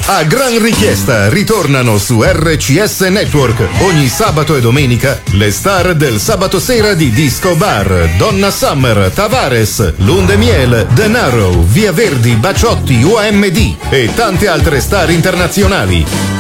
A gran richiesta ritornano su RCS Network ogni sabato e domenica le star del sabato sera di Disco Bar: Donna Summer, Tavares, Lundemiel, Denaro, Via Verdi, Baciotti, OMD e tante altre star internazionali.